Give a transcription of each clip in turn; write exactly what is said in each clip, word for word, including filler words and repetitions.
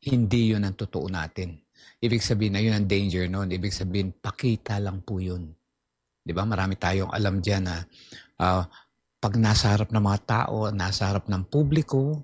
hindi yun ang totoo natin. Ibig sabihin na yun ang danger nun. Ibig sabihin, pakita lang po yun. Di ba? Marami tayong alam dyan na uh, pag nasa harap ng mga tao, nasa harap ng publiko,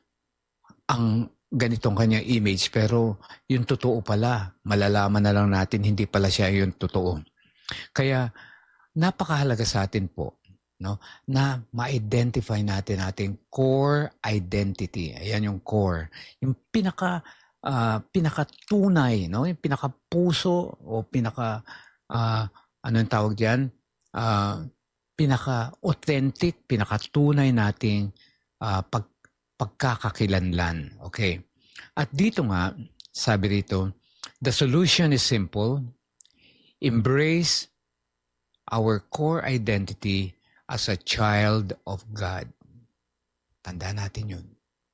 ang ganitong kanyang image, pero yung totoo pala, malalaman na lang natin, hindi pala siya yung totoo. Kaya, napakahalaga sa atin po, no, na ma-identify natin ating core identity. Ayan yung core. Yung pinaka, uh, pinakatunay, no, yung pinakapuso o pinaka, uh, anong tawag diyan? Uh, pinaka-authentic, pinakatunay nating uh, pag pagkakakilanlan. Okay. At dito nga, sabi rito, the solution is simple. Embrace our core identity as a child of God. Tanda natin yun.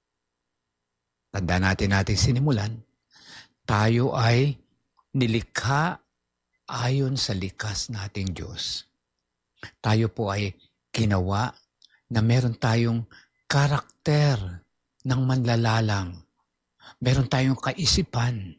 Tanda natin natin sinimulan. Tayo ay nilikha ayon sa likas nating Diyos. Tayo po ay ginawa na meron tayong karakter ng manlalalang. Meron tayong kaisipan,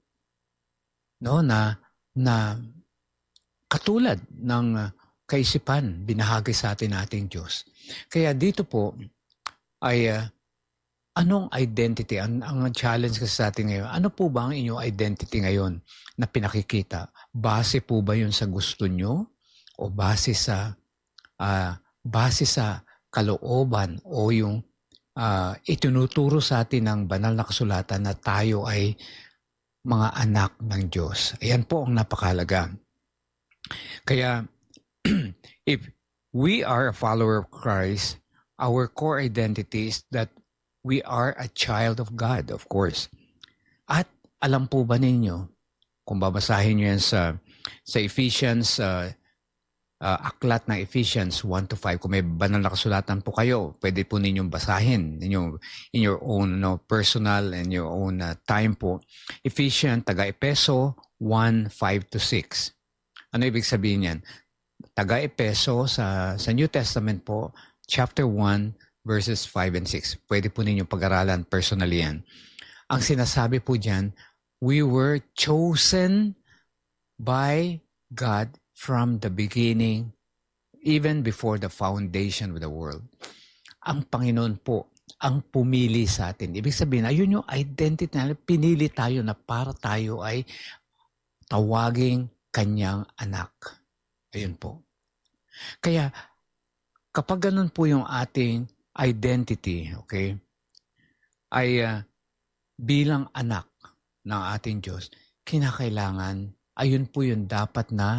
no, na na katulad ng kaisipan binahagi sa atin nating Diyos. Kaya dito po ay uh, anong identity? Ang, ang challenge kasi sa atin ngayon, ano po ba ang inyong identity ngayon na pinakikita? Base po ba yun sa gusto nyo? O base sa uh, base sa kalooban o yung uh, itinuturo sa atin ng banal na kasulatan na tayo ay mga anak ng Diyos. Ayan po ang napakahalaga. Kaya, if we are a follower of Christ, our core identity is that we are a child of God, of course. At alam po ba ninyo, kung babasahin nyo yan sa, sa Ephesians, uh, uh, aklat ng Ephesians one to five, kung may banal na kasulatan po kayo, pwede po ninyong basahin in your, in your own no, personal and your own uh, time po. Ephesians, taga-Epeso one, five to six. Ano ibig sabihin yan? Taga-Epeso sa, sa New Testament po, chapter one, verses five and six. Pwede po ninyong pag-aralan personally yan. Ang sinasabi po dyan, we were chosen by God from the beginning, even before the foundation of the world. Ang Panginoon po, ang pumili sa atin. Ibig sabihin, ayun yung identity na pinili tayo na para tayo ay tawaging kanyang anak. Ayun po. Kaya, kapag ganun po yung ating identity, okay, ay uh, bilang anak ng ating Diyos, kinakailangan, ayun po yung dapat na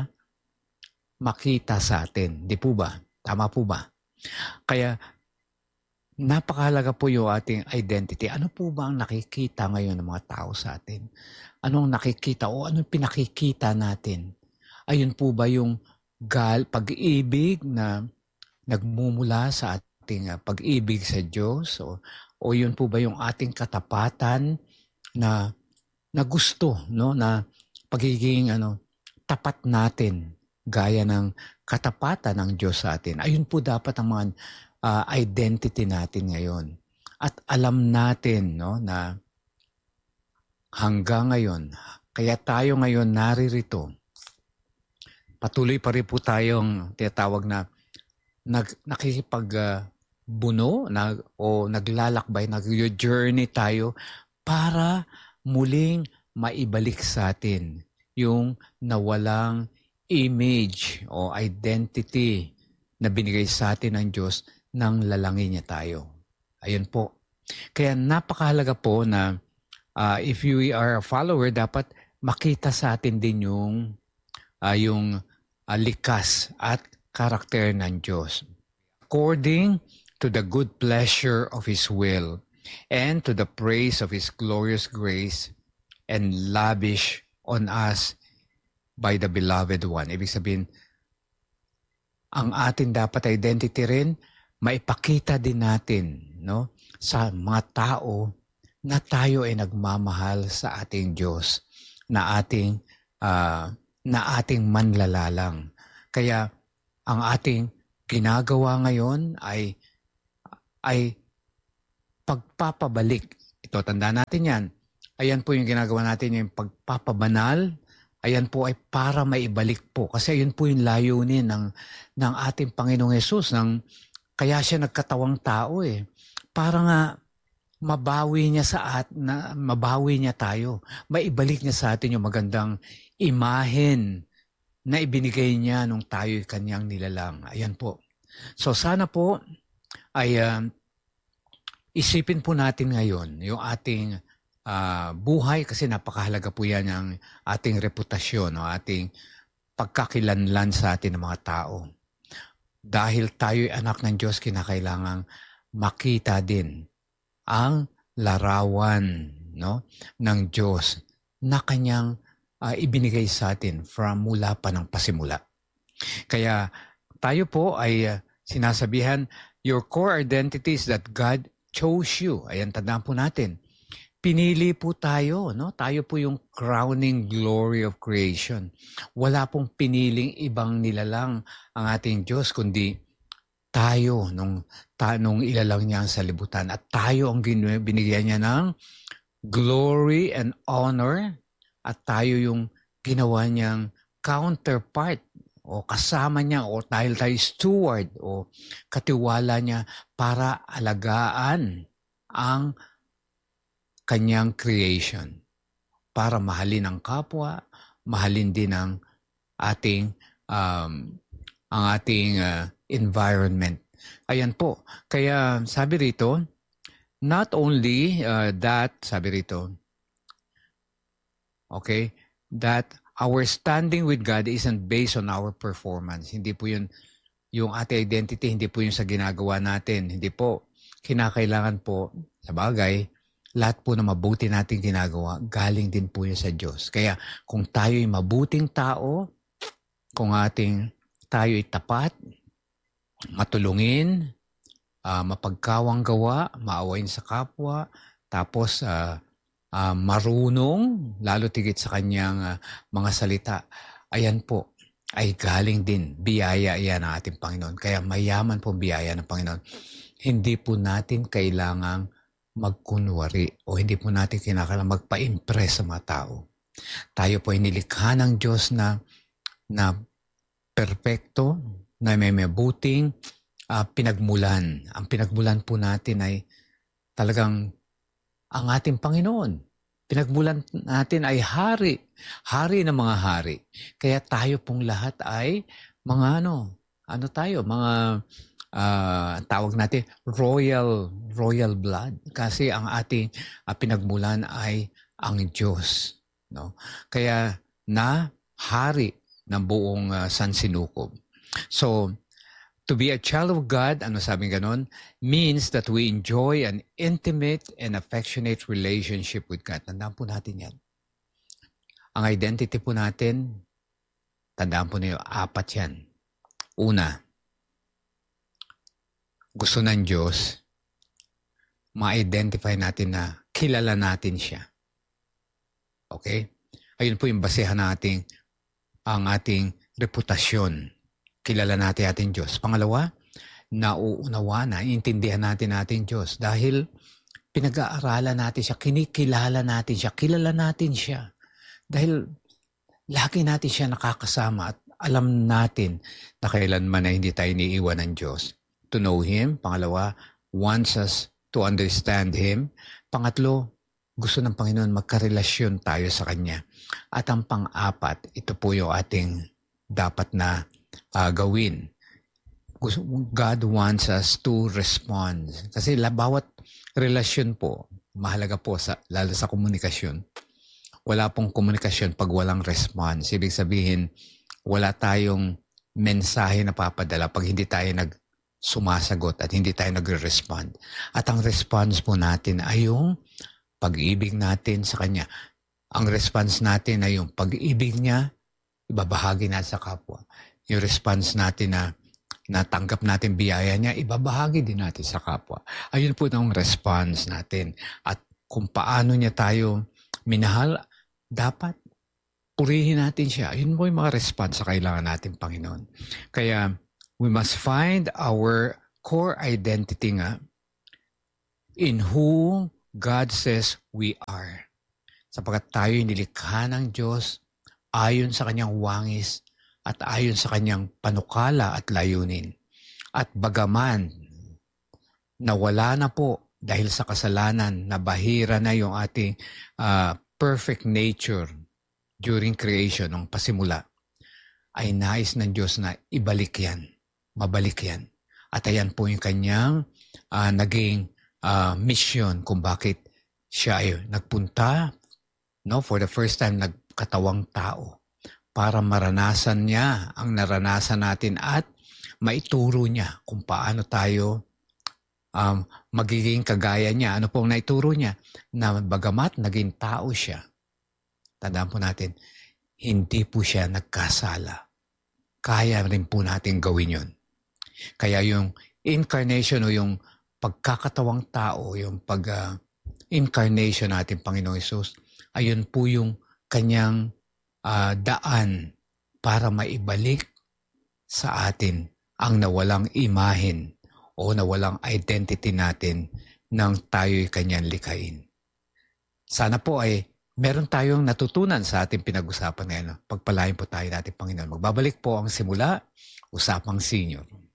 makita sa atin. Di po ba? Tama po ba? Kaya, napakahalaga po yung ating identity. Ano po ba ang nakikita ngayon ng mga tao sa atin? Anong nakikita o anong pinakikita natin? Ayun po ba yung gal, pag-ibig na nagmumula sa ating uh, pag-ibig sa Diyos? O, o yun po ba yung ating katapatan na, na gusto, no? Na pagiging ano, tapat natin gaya ng katapatan ng Diyos sa atin? Ayun po dapat ang mga uh, identity natin ngayon. At alam natin, no, na hanggang ngayon, kaya tayo ngayon naririto, patuloy pa rin po tayong tinatawag na nag, nakikipagbuno uh, na, o naglalakbay, nag-journey tayo para muling maibalik sa atin yung nawalang image o identity na binigay sa atin ng Diyos nang lalangin niya tayo. Ayun po. Kaya napakahalaga po na uh, if we are a follower, dapat makita sa atin din yung Uh, yung uh, likas at karakter ng Diyos. According to the good pleasure of His will and to the praise of His glorious grace and lavish on us by the beloved one. Ibig sabihin, ang atin dapat identity rin, maipakita din natin, no, sa mga tao na tayo ay nagmamahal sa ating Diyos, na ating uh, na ating manlalalang. Kaya ang ating ginagawa ngayon ay ay pagpapabalik. Ito, tanda natin yan. Ayan po yung ginagawa natin, yung pagpapabanal. Ayan po ay para maibalik po. Kasi yun po yung layunin ng, ng ating Panginoong Hesus. Ng, kaya siya nagkatawang tao eh. Para nga mabawi niya sa at na mabawi niya tayo. Maibalik niya sa atin yung magandang imahen na ibinigay niya nung tayo'y kanyang nilalang. Ayan po. So sana po ay uh, isipin po natin ngayon yung ating uh, buhay kasi napakahalaga po yan ang ating reputasyon, no? Ating pagkakilanlan sa atin ng mga tao. Dahil tayo'y anak ng Diyos, kinakailangang makita din ang larawan, no, ng Diyos na kanyang uh, ibinigay sa atin from mula pa ng pasimula. Kaya tayo po ay uh, sinasabihan, your core identity is that God chose you. Ayan, tandaan po natin. Pinili po tayo, no? Tayo po yung crowning glory of creation. Wala pong piniling ibang nilalang ang ating Diyos, kundi tayo nung, ta, nung ilalang niya sa libutan. At tayo ang binigyan niya ng glory and honor. At tayo yung ginawa niyang counterpart o kasama niya o dahil tayo steward o katiwala niya para alagaan ang kanyang creation. Para mahalin ang kapwa, mahalin din ang ating um, ang ating uh, environment. Ayan po. Kaya sabi rito, not only uh, that, sabi rito, okay, that our standing with God isn't based on our performance. Hindi po yun, yung ating identity, hindi po yun sa ginagawa natin. Hindi po. Kinakailangan po, sa bagay, lahat po na mabuti natin ginagawa, galing din po yun sa Diyos. Kaya kung tayo'y mabuting tao, kung ating tayo'y tapat, matulungin, uh, mapagkawang gawa, maawain sa kapwa, tapos uh, uh, marunong, lalo tigit sa kanyang uh, mga salita. Ayan po, ay galing din, biyaya yan ng ating Panginoon. Kaya mayaman po biyaya ng Panginoon. Hindi po natin kailangang magkunwari o hindi po natin kinakailangan magpa-impress sa mga tao. Tayo po ay nilikha ng Diyos na, na perpekto, na may mabuting uh, pinagmulan. Ang pinagmulan po natin ay talagang ang ating Panginoon. Pinagmulan natin ay hari. Hari ng mga hari. Kaya tayo pong lahat ay mga ano, ano tayo, mga uh, tawag natin royal, royal blood. Kasi ang ating uh, pinagmulan ay ang Diyos. No? Kaya na hari ng buong uh, sansinukob. So, to be a child of God, ano sabi ganon, means that we enjoy an intimate and affectionate relationship with God. Tandaan po natin yan. Ang identity po natin, tandaan po niyo, apat yan. Una, gusto ng Diyos, ma-identify natin na kilala natin siya. Okay? Ayun po yung basehan natin ang ating reputasyon. Kilala natin ating Diyos. Pangalawa, nauunawa na, intindihan natin ating Diyos dahil pinag-aaralan natin siya, kinikilala natin siya, kilala natin siya. Dahil lagi natin siya nakakasama at alam natin na kailanman na hindi tayo iniiwan ng Diyos. To know Him. Pangalawa, wants us to understand Him. Pangatlo, gusto ng Panginoon magkarelasyon tayo sa Kanya. At ang pang-apat, ito po yung ating dapat na uh, gawin. God wants us to respond. Kasi bawat relasyon po, mahalaga po, sa, lalo sa komunikasyon. Wala pong komunikasyon pag walang response. Ibig sabihin, wala tayong mensahe na papadala pag hindi tayo nag-sumasagot at hindi tayo nagre-respond. At ang response po natin ay yung pag-ibig natin sa Kanya. Ang response natin ay yung pag-ibig niya, ibabahagi natin sa kapwa. Yung response natin na natanggap natin biyaya niya, ibabahagi din natin sa kapwa. Ayun po ang response natin. At kung paano niya tayo minahal, dapat purihin natin siya. Ayun po yung mga response sa kailangan natin, Panginoon. Kaya we must find our core identity nga in who God says we are. sapagkat tayo'y nilikha ng Diyos ayon sa kanyang wangis at ayon sa kanyang panukala at layunin. At bagaman nawala na po dahil sa kasalanan, nabahira na yung ating uh, perfect nature during creation, ng pasimula, ay nais ng Diyos na ibalik yan, mabalik yan. At ayan po yung kanyang uh, naging uh, mission kung bakit siya ay nagpunta, no, for the first time, nagkatawang tao para maranasan niya ang naranasan natin at maituro niya kung paano tayo um, magiging kagaya niya. Ano pong naituro niya? Na bagamat naging tao siya, tandaan po natin, hindi po siya nagkasala. Kaya rin po natin gawin yun. Kaya yung incarnation o yung pagkakatawang tao, yung pag-incarnation uh, natin, Panginoong Hesus, ayun po yung kanyang uh, daan para maibalik sa atin ang nawalang imahen o nawalang identity natin nang tayo'y kanyang likhain. Sana po ay meron tayong natutunan sa ating pinag-usapan ngayon. Pagpalain po tayo natin, Panginoon. Magbabalik po ang simula, Usapang Senior.